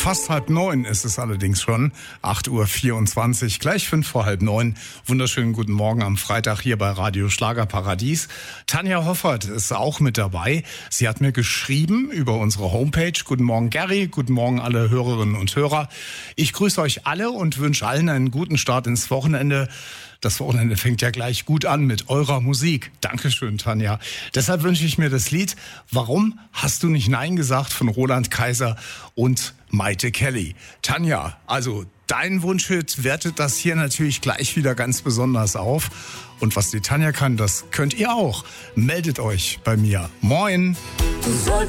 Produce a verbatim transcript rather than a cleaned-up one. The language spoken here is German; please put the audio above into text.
Fast halb neun ist es allerdings schon. acht Uhr vierundzwanzig, gleich fünf vor halb neun. Wunderschönen guten Morgen am Freitag hier bei Radio Schlagerparadies. Tanja Hoffert ist auch mit dabei. Sie hat mir geschrieben über unsere Homepage. Guten Morgen Gary, guten Morgen alle Hörerinnen und Hörer. Ich grüße euch alle und wünsche allen einen guten Start ins Wochenende. Das Wochenende fängt ja gleich gut an mit eurer Musik. Dankeschön, Tanja. Deshalb wünsche ich mir das Lied Warum hast du nicht Nein gesagt von Roland Kaiser und Maite Kelly. Tanja, also dein Wunschhit wertet das hier natürlich gleich wieder ganz besonders auf. Und was die Tanja kann, das könnt ihr auch. Meldet euch bei mir. Moin!